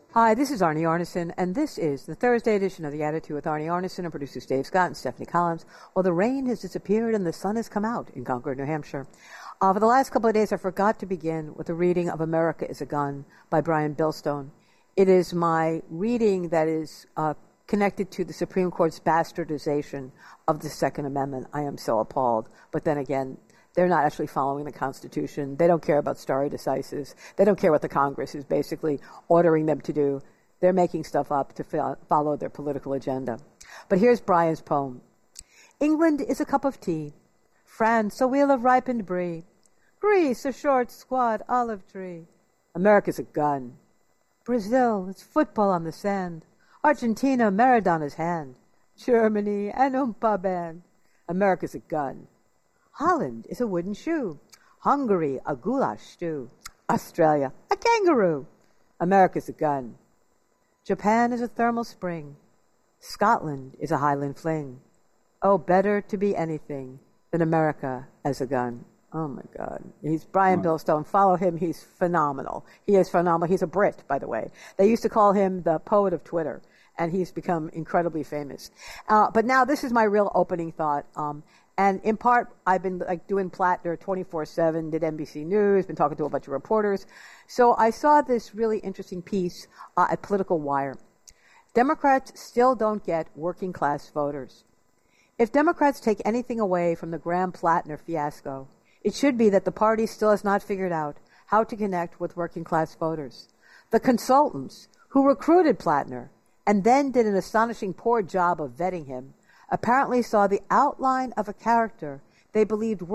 Hi, this is Arnie Arneson, and this is the Thursday edition of The Attitude with Arnie Arneson and producers Dave Scott and Stephanie Collins. Well, the rain has disappeared and the sun has come out in Concord, New Hampshire. For the last couple of days, I forgot to begin with a reading of America is a Gun by Brian Billstone. It is my reading that is connected to the Supreme Court's bastardization of the Second Amendment. I am so appalled. But then again, they're not actually following the Constitution. They don't care about stare decisis. They don't care what the Congress is basically ordering them to do. They're making stuff up to follow their political agenda. But here's Brian's poem. England is a cup of tea. France, a wheel of ripened brie. Greece, a short, squat olive tree. America's a gun. Brazil, it's football on the sand. Argentina, Maradona's hand. Germany, an oompa band. America's a gun. Holland is a wooden shoe. Hungary, a goulash stew. Australia, a kangaroo. America's a gun. Japan is a thermal spring. Scotland is a Highland fling. Oh, better to be anything than America as a gun. Oh, my God. He's Brian Billstone. Follow him. He's phenomenal. He is phenomenal. He's a Brit, by the way. They used to call him the poet of Twitter, and he's become incredibly famous. But now this is my real opening thought. And in part, I've been doing Plattner 24/7, did NBC News, been talking to a bunch of reporters. So I saw this really interesting piece at Political Wire. Democrats still don't get working class voters. If Democrats take anything away from the Graham-Plattner fiasco, it should be that the party still has not figured out how to connect with working class voters. The consultants who recruited Plattner and then did an astonishing poor job of vetting him apparently saw the outline of a character they believed